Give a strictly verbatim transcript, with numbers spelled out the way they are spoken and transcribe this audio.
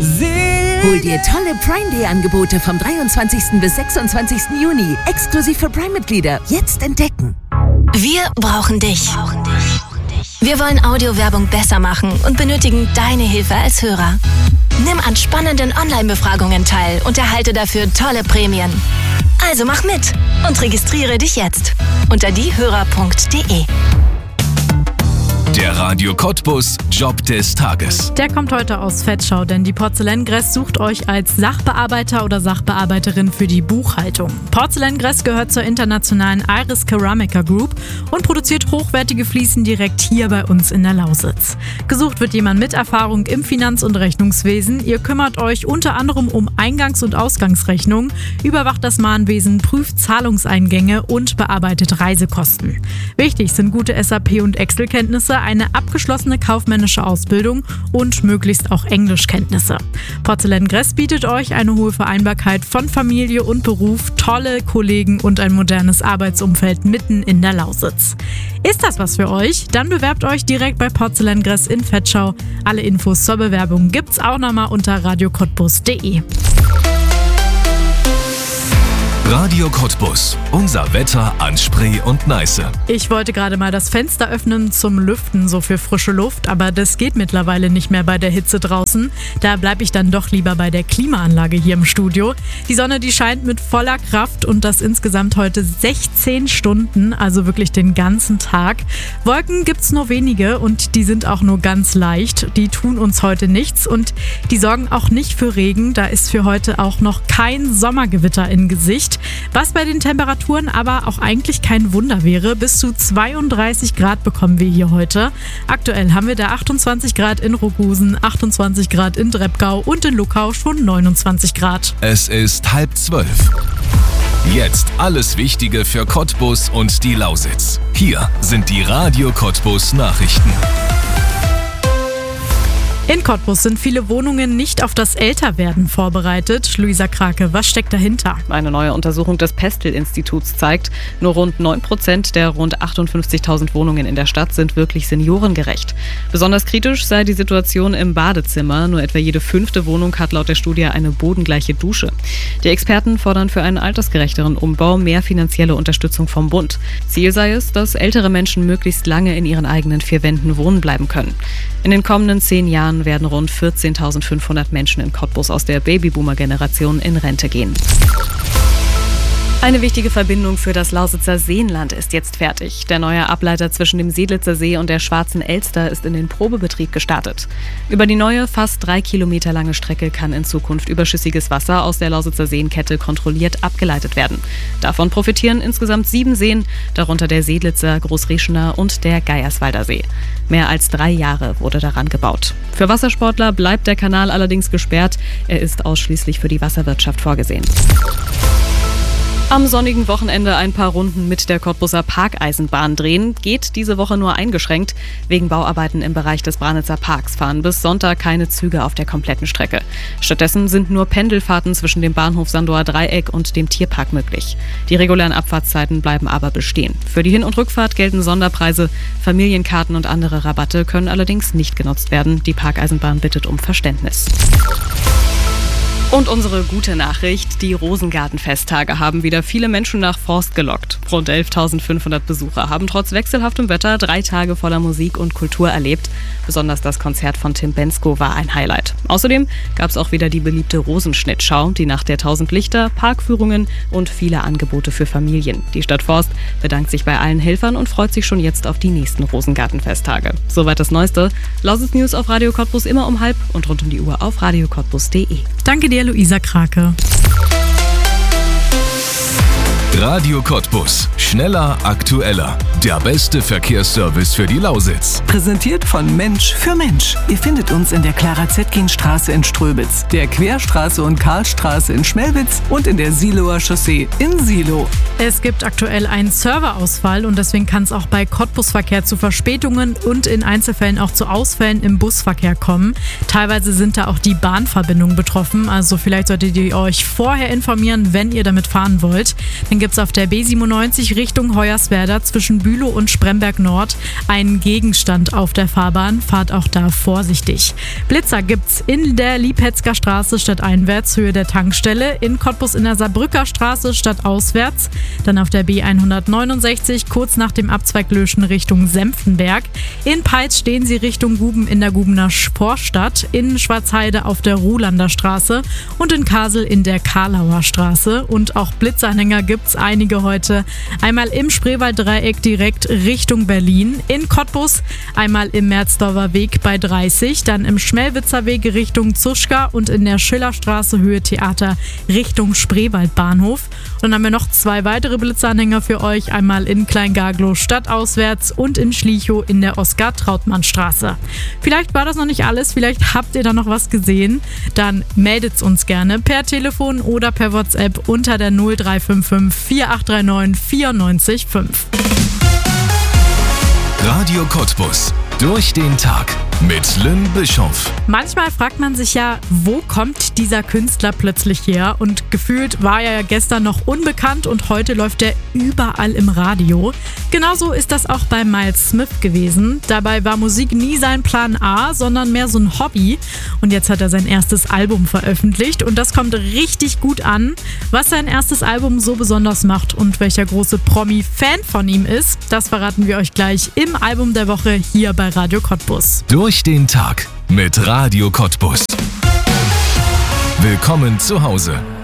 Hol dir tolle Prime Day Angebote vom dreiundzwanzigsten bis sechsundzwanzigsten Juni. Exklusiv für Prime-Mitglieder. Jetzt entdecken. Wir brauchen dich. Wir wollen Audiowerbung besser machen und benötigen deine Hilfe als Hörer. Nimm an spannenden Online-Befragungen teil und erhalte dafür tolle Prämien. Also mach mit und registriere dich jetzt unter diehörer punkt de. Der Radio Cottbus Job des Tages. Der kommt heute aus Vetschau, denn die Porzellangress sucht euch als Sachbearbeiter oder Sachbearbeiterin für die Buchhaltung. Porzellangress gehört zur internationalen Iris Ceramica Group und produziert hochwertige Fliesen direkt hier bei uns in der Lausitz. Gesucht wird jemand mit Erfahrung im Finanz- und Rechnungswesen. Ihr kümmert euch unter anderem um Eingangs- und Ausgangsrechnungen, überwacht das Mahnwesen, prüft Zahlungseingänge und bearbeitet Reisekosten. Wichtig sind gute S A P- und Excel-Kenntnisse, eine abgeschlossene kaufmännische Ausbildung und möglichst auch Englischkenntnisse. Porzellangress bietet euch eine hohe Vereinbarkeit von Familie und Beruf, tolle Kollegen und ein modernes Arbeitsumfeld mitten in der Lausitz. Ist das was für euch? Dann bewerbt euch direkt bei Porzellangress in Vetschau. Alle Infos zur Bewerbung gibt's auch nochmal unter radio cottbus punkt de. Radio Cottbus. Unser Wetter an Spree und Neiße. Ich wollte gerade mal das Fenster öffnen zum Lüften, so für frische Luft, aber das geht mittlerweile nicht mehr bei der Hitze draußen. Da bleibe ich dann doch lieber bei der Klimaanlage hier im Studio. Die Sonne, die scheint mit voller Kraft und das insgesamt heute sechzehn Stunden, also wirklich den ganzen Tag. Wolken gibt's nur wenige und die sind auch nur ganz leicht. Die tun uns heute nichts und die sorgen auch nicht für Regen. Da ist für heute auch noch kein Sommergewitter in Gesicht. Was bei den Temperaturen aber auch eigentlich kein Wunder wäre. Bis zu zweiunddreißig Grad bekommen wir hier heute. Aktuell haben wir da achtundzwanzig Grad in Rockhusen, achtundzwanzig Grad in Dreppgau und in Luckau schon neunundzwanzig Grad. Es ist halb zwölf. Jetzt alles Wichtige für Cottbus und die Lausitz. Hier sind die Radio Cottbus Nachrichten. In Cottbus sind viele Wohnungen nicht auf das Älterwerden vorbereitet. Luisa Krake, was steckt dahinter? Eine neue Untersuchung des Pestel-Instituts zeigt, nur rund neun Prozent der rund achtundfünfzigtausend Wohnungen in der Stadt sind wirklich seniorengerecht. Besonders kritisch sei die Situation im Badezimmer. Nur etwa jede fünfte Wohnung hat laut der Studie eine bodengleiche Dusche. Die Experten fordern für einen altersgerechteren Umbau mehr finanzielle Unterstützung vom Bund. Ziel sei es, dass ältere Menschen möglichst lange in ihren eigenen vier Wänden wohnen bleiben können. In den kommenden zehn Jahren werden rund vierzehntausendfünfhundert Menschen in Cottbus aus der Babyboomer-Generation in Rente gehen. Eine wichtige Verbindung für das Lausitzer Seenland ist jetzt fertig. Der neue Ableiter zwischen dem Seedlitzer See und der Schwarzen Elster ist in den Probebetrieb gestartet. Über die neue, fast drei Kilometer lange Strecke kann in Zukunft überschüssiges Wasser aus der Lausitzer Seenkette kontrolliert abgeleitet werden. Davon profitieren insgesamt sieben Seen, darunter der Seedlitzer, Großrieschener und der Geierswalder See. Mehr als drei Jahre wurde daran gebaut. Für Wassersportler bleibt der Kanal allerdings gesperrt. Er ist ausschließlich für die Wasserwirtschaft vorgesehen. Am sonnigen Wochenende ein paar Runden mit der Cottbuser Parkeisenbahn drehen, geht diese Woche nur eingeschränkt. Wegen Bauarbeiten im Bereich des Branitzer Parks fahren bis Sonntag keine Züge auf der kompletten Strecke. Stattdessen sind nur Pendelfahrten zwischen dem Bahnhof Sandower Dreieck und dem Tierpark möglich. Die regulären Abfahrtszeiten bleiben aber bestehen. Für die Hin- und Rückfahrt gelten Sonderpreise. Familienkarten und andere Rabatte können allerdings nicht genutzt werden. Die Parkeisenbahn bittet um Verständnis. Und unsere gute Nachricht, die Rosengarten-Festtage haben wieder viele Menschen nach Forst gelockt. Rund elftausendfünfhundert Besucher haben trotz wechselhaftem Wetter drei Tage voller Musik und Kultur erlebt. Besonders das Konzert von Tim Bendzko war ein Highlight. Außerdem gab es auch wieder die beliebte Rosenschnittschau, die Nacht der tausend Lichter, Parkführungen und viele Angebote für Familien. Die Stadt Forst bedankt sich bei allen Helfern und freut sich schon jetzt auf die nächsten Rosengarten-Festtage. Soweit das Neueste. Lausitz News auf Radio Cottbus immer um halb und rund um die Uhr auf radio cottbus punkt de. Danke dir, Luisa Krake. Radio Cottbus. Schneller, aktueller. Der beste Verkehrsservice für die Lausitz. Präsentiert von Mensch für Mensch. Ihr findet uns in der Clara-Zetkin-Straße in Ströbitz, der Querstraße und Karlstraße in Schmelwitz und in der Siloer Chaussee in Silo. Es gibt aktuell einen Serverausfall und deswegen kann es auch bei Cottbus-Verkehr zu Verspätungen und in Einzelfällen auch zu Ausfällen im Busverkehr kommen. Teilweise sind da auch die Bahnverbindungen betroffen, also vielleicht solltet ihr euch vorher informieren, wenn ihr damit fahren wollt. Dann gibt es auf der B siebenundneunzig Richtung Hoyerswerda zwischen Bülow und Spremberg Nord einen Gegenstand auf der Fahrbahn. Fahrt auch da vorsichtig. Blitzer gibt's in der Liebhetzger Straße stadteinwärts, Höhe der Tankstelle, in Cottbus in der Saarbrücker Straße stadtauswärts, dann auf der B hundertneunundsechzig kurz nach dem Abzweig Löschen Richtung Senftenberg. In Peitz stehen sie Richtung Guben in der Gubener Vorstadt, in Schwarzheide auf der Ruhlander Straße und in Kassel in der Karlauer Straße. Und auch Blitzanhänger gibt's einige heute. Einmal im Spreewalddreieck direkt Richtung Berlin, in Cottbus, einmal im Merzdorfer Weg bei dreißig, dann im Schmelwitzer Weg Richtung Zuschka und in der Schillerstraße Höhe Theater Richtung Spreewaldbahnhof. Und dann haben wir noch zwei weitere Blitzanhänger für euch, einmal in Kleingaglow stadtauswärts und in Schlichow in der Oskar-Trautmann-Straße. Vielleicht war das noch nicht alles, vielleicht habt ihr da noch was gesehen. Dann meldet's uns gerne per Telefon oder per WhatsApp unter der null drei fünf fünf vier acht drei neun vier neun fünf. Radio Cottbus. Durch den Tag mit Lynn Bischoff. Manchmal fragt man sich ja, wo kommt dieser Künstler plötzlich her? Und gefühlt war er ja gestern noch unbekannt und heute läuft er überall im Radio. Genauso ist das auch bei Miles Smith gewesen. Dabei war Musik nie sein Plan A, sondern mehr so ein Hobby. Und jetzt hat er sein erstes Album veröffentlicht und das kommt richtig gut an. Was sein erstes Album so besonders macht und welcher große Promi-Fan von ihm ist, das verraten wir euch gleich im Album der Woche hier bei Radio Cottbus. Durch den Tag mit Radio Cottbus. Willkommen zu Hause.